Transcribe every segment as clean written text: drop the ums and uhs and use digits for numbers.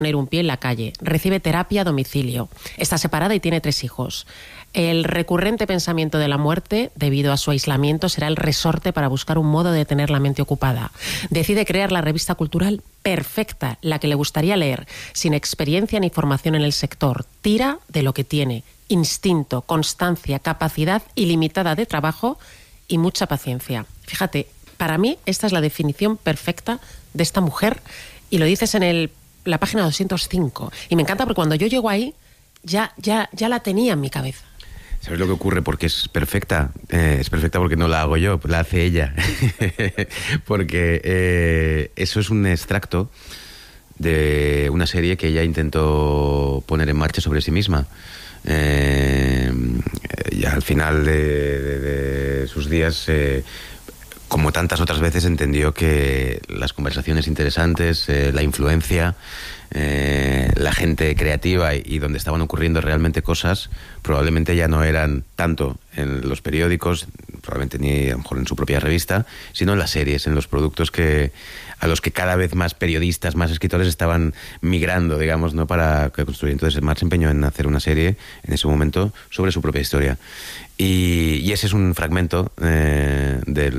poner un pie en la calle, recibe terapia a domicilio, está separada y tiene 3 hijos. El recurrente pensamiento de la muerte, debido a su aislamiento, será el resorte para buscar un modo de tener la mente ocupada. Decide crear la revista cultural perfecta, la que le gustaría leer, sin experiencia ni formación en el sector. Tira de lo que tiene: instinto, constancia, capacidad ilimitada de trabajo y mucha paciencia. Fíjate, para mí esta es la definición perfecta de esta mujer, y lo dices en la página 205. Y me encanta porque cuando yo llego ahí, ya la tenía en mi cabeza. ¿Sabes lo que ocurre? Porque es perfecta. Es perfecta porque no la hago yo, la hace ella. Porque eso es un extracto de una serie que ella intentó poner en marcha sobre sí misma. Ya al final de sus días, como tantas otras veces, entendió que las conversaciones interesantes, la influencia, la gente creativa y donde estaban ocurriendo realmente cosas, probablemente ya no eran tanto en los periódicos, probablemente ni a lo mejor en su propia revista, sino en las series, en los productos a los que cada vez más periodistas, más escritores estaban migrando, digamos, ¿no?, para construir. Entonces Marx se empeñó en hacer una serie en ese momento sobre su propia historia. Y ese es un fragmento de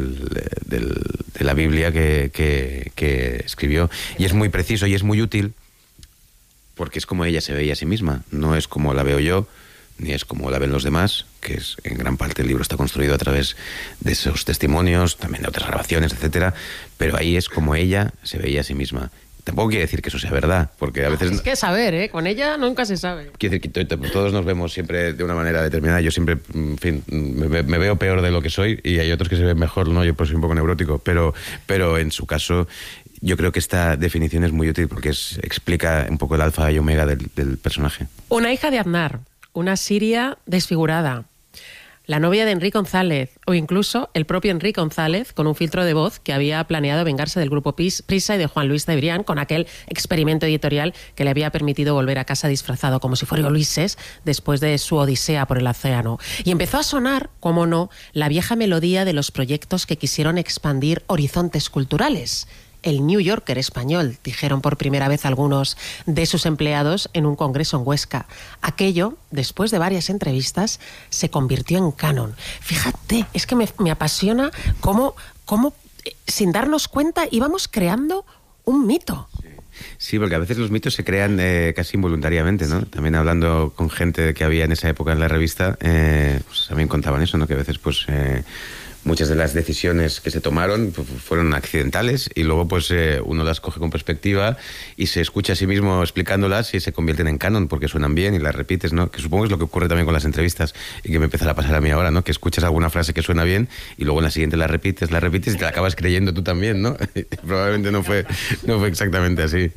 la Biblia que escribió. Y es muy preciso y es muy útil porque es como ella se veía a sí misma. No es como la veo yo, ni es como la ven los demás, que es en gran parte el libro está construido a través de esos testimonios, también de otras grabaciones, etcétera. Pero ahí es como ella se veía a sí misma. Tampoco quiere decir que eso sea verdad, porque a veces... Es que saber, con ella nunca se sabe. Quiere decir que todos nos vemos siempre de una manera determinada. Yo siempre, en fin, me veo peor de lo que soy, y hay otros que se ven mejor, ¿no? Yo pues soy un poco neurótico, pero en su caso yo creo que esta definición es muy útil porque explica un poco el alfa y omega del personaje. Una hija de Aznar, una siria desfigurada, la novia de Enrique González, o incluso el propio Enrique González, con un filtro de voz, que había planeado vengarse del grupo Prisa y de Juan Luis Cebrián con aquel experimento editorial que le había permitido volver a casa disfrazado como si fuera Ulises después de su odisea por el océano. Y empezó a sonar, cómo no, la vieja melodía de los proyectos que quisieron expandir horizontes culturales. El New Yorker español, dijeron por primera vez algunos de sus empleados en un congreso en Huesca. Aquello, después de varias entrevistas, se convirtió en canon. Fíjate, es que me apasiona cómo sin darnos cuenta íbamos creando un mito. Sí, porque a veces los mitos se crean casi involuntariamente, ¿no? También hablando con gente que había en esa época en la revista, pues también contaban eso, ¿no? Que a veces pues muchas de las decisiones que se tomaron fueron accidentales y luego pues uno las coge con perspectiva y se escucha a sí mismo explicándolas y se convierten en canon porque suenan bien y las repites, ¿no? Que supongo es lo que ocurre también con las entrevistas y que me empezará a pasar a mí ahora, ¿no? Que escuchas alguna frase que suena bien y luego en la siguiente la repites y te la acabas creyendo tú también, ¿no? Probablemente no fue exactamente así.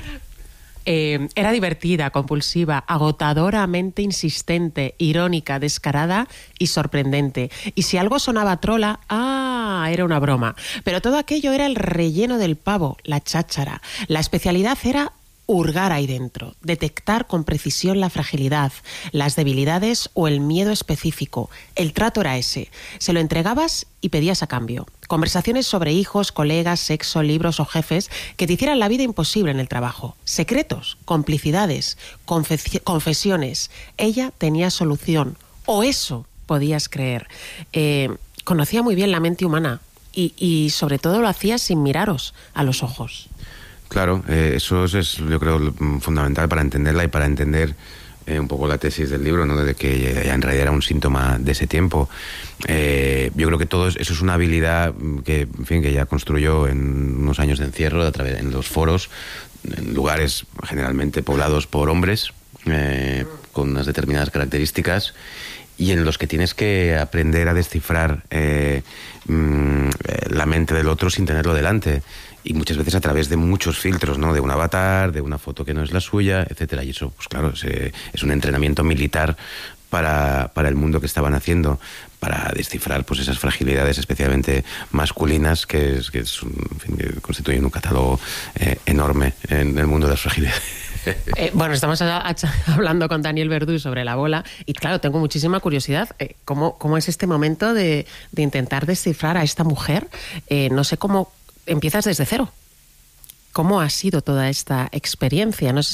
Era divertida, compulsiva, agotadoramente insistente, irónica, descarada y sorprendente. Y si algo sonaba trola, era una broma. Pero todo aquello era el relleno del pavo, la cháchara. La especialidad era hurgar ahí dentro, detectar con precisión la fragilidad, las debilidades o el miedo específico. El trato era ese. Se lo entregabas y pedías a cambio. Conversaciones sobre hijos, colegas, sexo, libros o jefes que te hicieran la vida imposible en el trabajo. Secretos, complicidades, confesiones. Ella tenía solución. O eso podías creer. Conocía muy bien la mente humana y sobre todo lo hacía sin miraros a los ojos. Claro, eso es, yo creo, fundamental para entenderla y para entender un poco la tesis del libro, ¿no? De que ya en realidad era un síntoma de ese tiempo. Yo creo que eso es una habilidad que, en fin, que ella construyó en unos años de encierro en los foros, en lugares generalmente poblados por hombres, con unas determinadas características, y en los que tienes que aprender a descifrar la mente del otro sin tenerlo delante. Y muchas veces a través de muchos filtros, ¿no? De un avatar, de una foto que no es la suya, etcétera. Y eso, pues claro, es un entrenamiento militar para el mundo que estaban haciendo, para descifrar pues esas fragilidades especialmente masculinas que constituyen un catálogo enorme en el mundo de las fragilidades. Bueno, estamos hablando con Daniel Verdú sobre la bola y claro, tengo muchísima curiosidad. ¿Cómo es este momento de intentar descifrar a esta mujer? No sé cómo empiezas desde cero. ¿Cómo ha sido toda esta experiencia? No sé